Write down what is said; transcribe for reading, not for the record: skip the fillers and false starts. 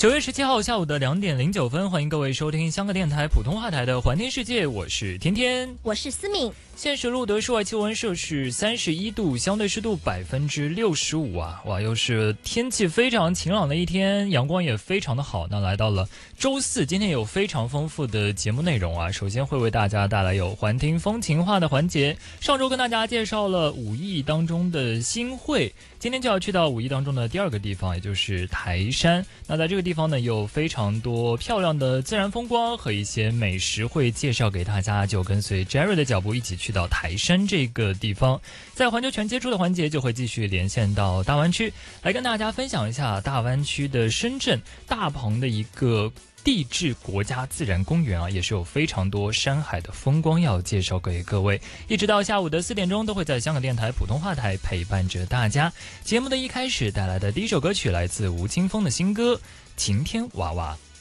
9月17号下午的2点09分，欢迎各位收听香港电台普通话台的环天世界，我是天天， 我是思敏。 现时录得室外气温摄氏31度，相对湿度65%啊！哇，又是天气非常晴朗的一天，阳光也非常的好。那来到了周四，今天有非常丰富的节目内容啊。首先会为大家带来有环听风情话的环节。上周跟大家介绍了武义当中的新会，今天就要去到武义当中的第二个地方，也就是台山。那在这个地方呢，有非常多漂亮的自然风光和一些美食会介绍给大家，就跟随 Jerry 的脚步一起去到台山这个地方。在环球全接触的环节就会继续连线到大湾区，来跟大家分享一下大湾区的深圳大鹏的一个地质国家自然公园啊，也是有非常多山海的风光要介绍给各位，一直到下午的4点钟都会在香港电台普通话台陪伴着大家。节目的一开始带来的第一首歌曲来自吴青峰的新歌《晴天娃娃》。